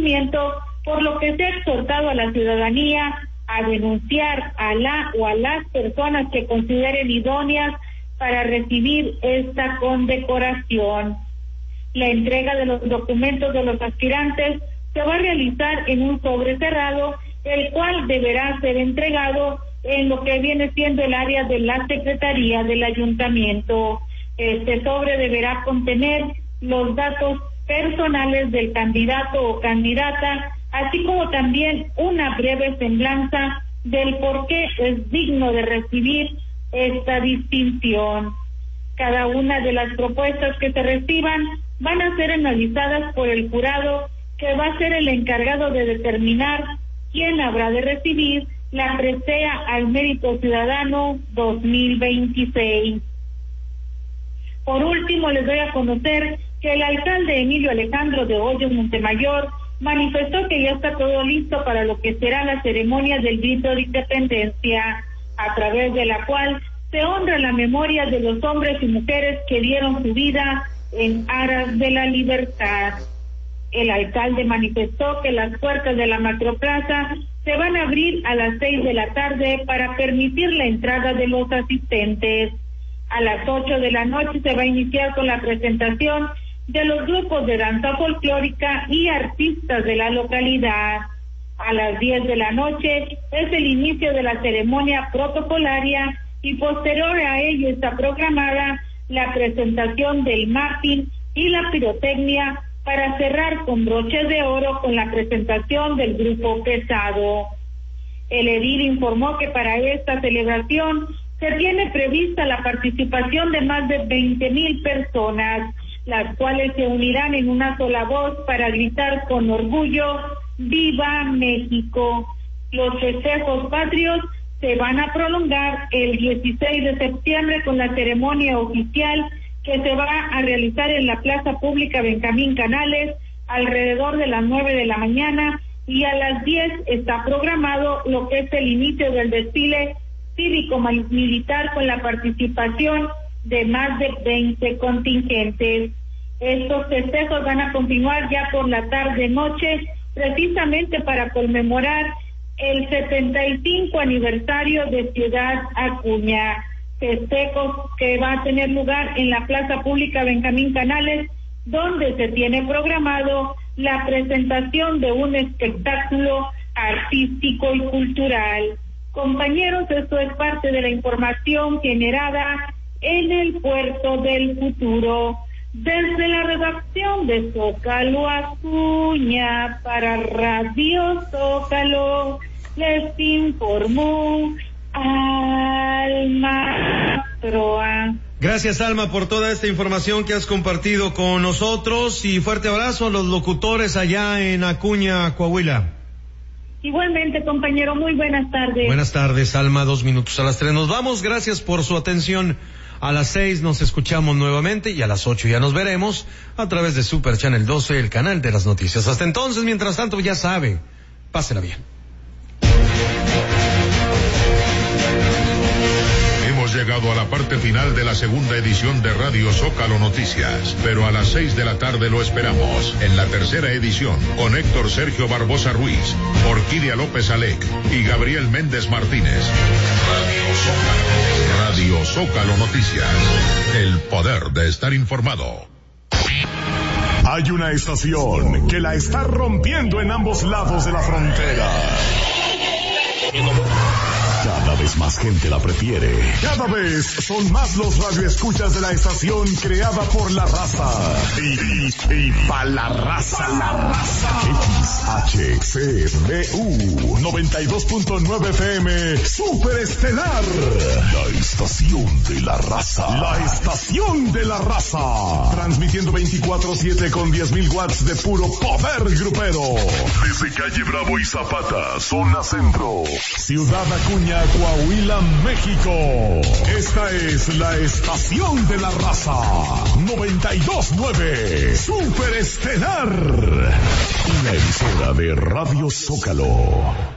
cumplimiento, por lo que se ha exhortado a la ciudadanía a denunciar a la o a las personas que consideren idóneas para recibir esta condecoración. La entrega de los documentos de los aspirantes se va a realizar en un sobre cerrado, el cual deberá ser entregado en lo que viene siendo el área de la Secretaría del Ayuntamiento. Este sobre deberá contener los datos personales del candidato o candidata, así como también una breve semblanza del por qué es digno de recibir esta distinción. Cada una de las propuestas que se reciban van a ser analizadas por el jurado, que va a ser el encargado de determinar quién habrá de recibir la presea al Mérito Ciudadano 2026. Por último, les doy a conocer que el alcalde Emilio Alejandro de Hoyos Montemayor manifestó que ya está todo listo para lo que será la ceremonia del grito de independencia, a través de la cual se honra la memoria de los hombres y mujeres que dieron su vida en aras de la libertad. El alcalde manifestó que las puertas de la macroplaza se van a abrir a las 6 de la tarde para permitir la entrada de los asistentes. A las 8 de la noche se va a iniciar con la presentación de los grupos de danza folclórica y artistas de la localidad. A las 10 de la noche es el inicio de la ceremonia protocolaria y posterior a ello está programada la presentación del mapping y la pirotecnia para cerrar con broches de oro con la presentación del grupo pesado. El edil informó que para esta celebración se tiene prevista la participación de más de 20,000 personas, las cuales se unirán en una sola voz para gritar con orgullo: ¡Viva México! Los festejos patrios se van a prolongar el 16 de septiembre con la ceremonia oficial que se va a realizar en la Plaza Pública Benjamín Canales alrededor de las 9 de la mañana, y a las 10 está programado lo que es el inicio del desfile cívico-militar con la participación de más de 20 contingentes. Estos festejos van a continuar ya por la tarde-noche, precisamente para conmemorar el 75 aniversario de Ciudad Acuña. Festejos que va a tener lugar en la Plaza Pública Benjamín Canales, donde se tiene programado la presentación de un espectáculo artístico y cultural. Compañeros, esto es parte de la información generada en el Puerto del Futuro. Desde la redacción de Zócalo Acuña para Radio Zócalo, les informó Alma Proa. Gracias, Alma, por toda esta información que has compartido con nosotros, y fuerte abrazo a los locutores allá en Acuña, Coahuila. Igualmente, compañero, muy buenas tardes. Buenas tardes, Alma, 2 minutos a las 3 nos vamos. Gracias por su atención. A las 6 nos escuchamos nuevamente, y a las 8 ya nos veremos a través de Super Channel 12, el canal de las noticias. Hasta entonces, mientras tanto, ya sabe, pásela bien. Hemos llegado a la parte final de la segunda edición de Radio Zócalo Noticias, pero a las 6 de la tarde lo esperamos en la tercera edición con Héctor Sergio Barbosa Ruiz, Orquídea López Alec y Gabriel Méndez Martínez. Radio Zócalo Noticias, el poder de estar informado. Hay una estación que la está rompiendo en ambos lados de la frontera. Cada vez más gente la prefiere. Cada vez son más los radioescuchas de la estación creada por la raza. Y pa' la raza. XHCBU 92.9 FM Super Estelar. La estación de la raza. La estación de la raza. Transmitiendo 24/7 con 10,000 watts de puro poder grupero. Desde calle Bravo y Zapata, zona centro. Ciudad Acuña, Coahuila, México. Esta es la estación de la raza. 92.9 Super Estelar. Una emisora de Radio Zócalo.